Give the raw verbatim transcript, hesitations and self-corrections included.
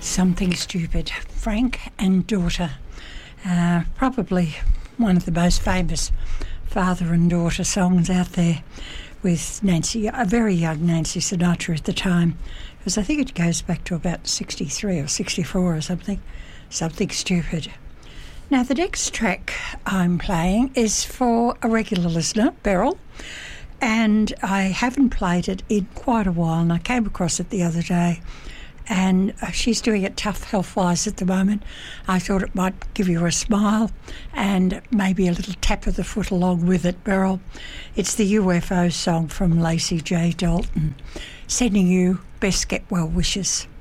Something Stupid, Frank and Daughter. Uh, probably one of the most famous father and daughter songs out there, with Nancy, a very young Nancy Sinatra at the time, because I think it goes back to about sixty-three or sixty-four or something. Something Stupid. Now, the next track I'm playing is for a regular listener, Beryl, and I haven't played it in quite a while, and I came across it the other day, and uh, she's doing it tough health-wise at the moment. I thought it might give you a smile and maybe a little tap of the foot along with it, Beryl. It's the U F O song from Lacey J. Dalton, sending you best get well wishes.